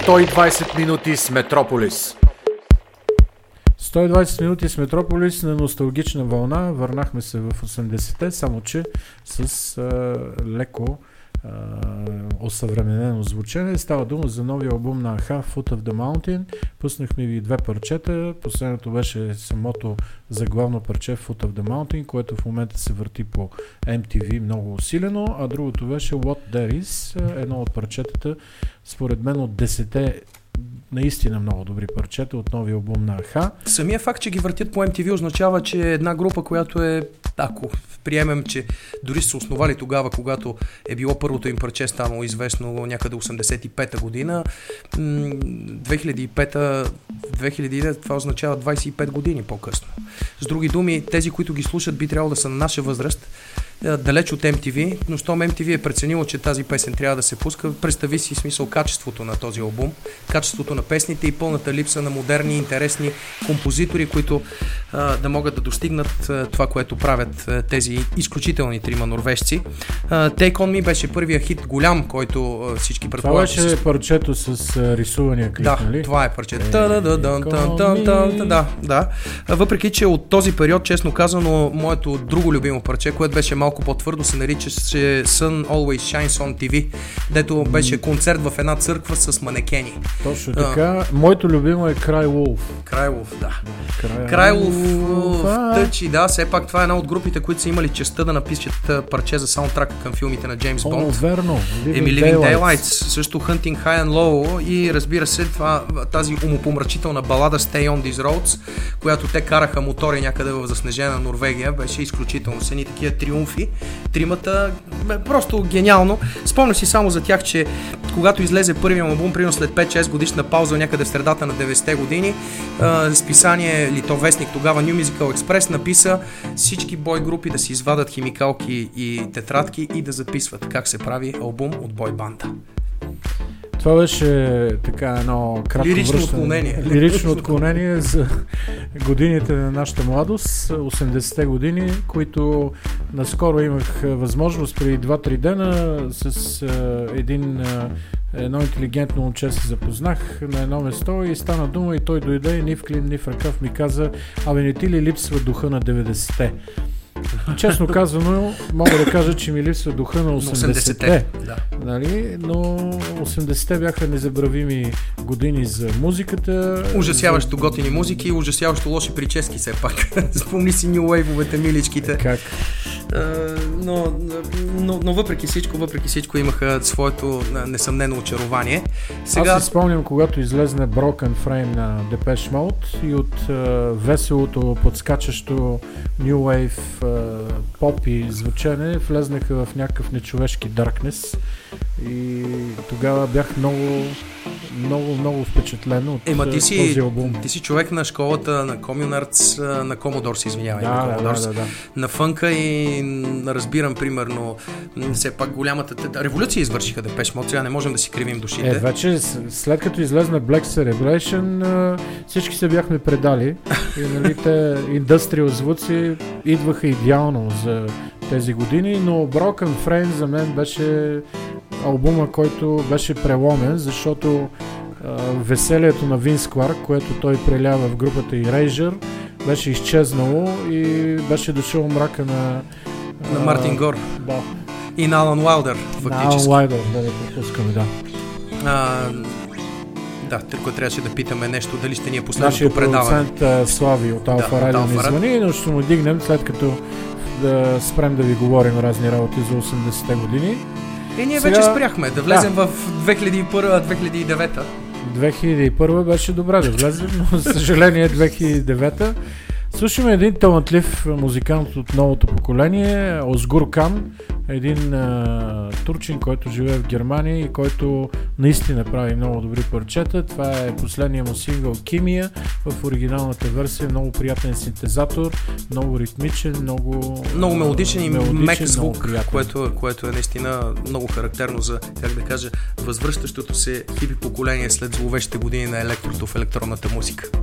120 минути с Метрополис. 120 минути с Метрополис на носталгична вълна. Върнахме се в 80-те, само че с леко осъвременено звучене. Става дума за новия албум на Аха, Foot of the Mountain. Пуснахме ви две парчета. Последното беше самото заглавно парче Foot of the Mountain, което в момента се върти по MTV много усилено, а другото беше What There Is, едно от парчетата, според мен от 10-те наистина много добри парчета от новия албум на Аха. Самия факт, че ги въртят по MTV означава, че една група, която е, ако приемем, че дори са основали тогава, когато е било първото им парче, станало известно някъде 85-та година, 2005-та, това означава 25 години по-късно. С други думи, тези, които ги слушат, би трябвало да са на наша възраст, далеч от MTV, но щом MTV е преценило, че тази песен трябва да се пуска, представи си смисъл качеството на този албум, качеството на песните и пълната липса на модерни, интересни композитори, които да могат да достигнат това, което правят тези изключителни трима норвежци. Take On Me беше първия хит голям, който всички предполагат. Това беше парчето с рисувания клип, нали? Да, това е парчето. Да. Въпреки, че от този период, честно казано, моето друго любимо парче, което беше малко по-твърдо, се наричаше Sun Always Shines on TV, дето беше концерт в една църква с манекени. Точно така. Моето любимо е Cry Wolf. Cry Wolf, да. Cry Wolf тъчи, да. Все пак това е една от групите, които са имали честта да напишат парче за саундтрака към филмите на Джеймс Бонд. Верно. Living Daylights. Също Hunting High and Low и разбира се тази умопомрачителна балада Stay on These Roads, която те караха мотори някъде в заснежена Норвегия, беше изключително. С едни такива триумфи. Тримата, просто гениално. Спомням си само за тях, че когато излезе първият албум, примерно след 5-6 годишна пауза някъде в средата на 90-те години, списание литовестник тогава New Musical Express написа всички бой групи да си извадат химикалки и тетрадки и да записват как се прави албум от бой банда. Това беше така едно кратко лирично отклонение за годините на нашата младост, 80-те години, които наскоро имах възможност преди 2-3 дена с едно интелигентно момче се запознах на едно место и стана дума и той дойде и ни в клин, ни в ръкав ми каза: абе, не ти ли липсва духа на 90-те? Честно казано, мога да кажа, че ми липсва духа на 80-те. Да. Нали? Но 80-те бяха незабравими години за музиката. Ужасяващо готини музики и ужасяващо лоши прически все пак. Спомни си New Wave-овете, миличките. Как? Но въпреки всичко имаха своето несъмнено очарование. Сега... Аз си спомням, когато излезне Broken Frame на Depeche Mode и от веселото, подскачащо New Wave поп и звучене влезнаха в някакъв нечовешки darkness и тогава бях много впечатлен от този албум. Ти си човек на школата на Common Arts, на Commodore, се извинявай, да. На фънка и разбирам, примерно, все пак голямата революция извършиха Depeche Mode, сега не можем да си кривим душите. Вече след като излезна Black Celebration, всички се бяхме предали и нали, те индустриал звуци идваха идеално за тези години, но Broken Frame за мен беше албума, който беше преломен, защото веселието на Винс Кларк, което той прелява в групата Erasure, беше изчезнало и беше дошъл мрака на Мартин Гор. Да. И на Алан Уайлдър, фактически. На Алан Уайлдър, да пропускаме, да. Да, търко трябваше да питаме нещо, дали ще ни е последното предаване. Нашия продуцент Слави от Алфа Радио ни звъни, но ще му дигнем след като да спрем да ви говорим разни работи за 80-те години. И ние вече спряхме да влезем в 2001-2009. 2001 беше добре да влезем, но за съжаление 2009. Слушаме един талантлив музикант от новото поколение, Озгур Кан, един турчин, който живее в Германия и който наистина прави много добри парчета. Това е последния му сингъл Кимия в оригиналната версия, много приятен синтезатор, много ритмичен, много мелодичен и мек звук, което е наистина много характерно за, как да кажа, възвръщащото се хипи поколение след зловещите години на електрото в електронната музика.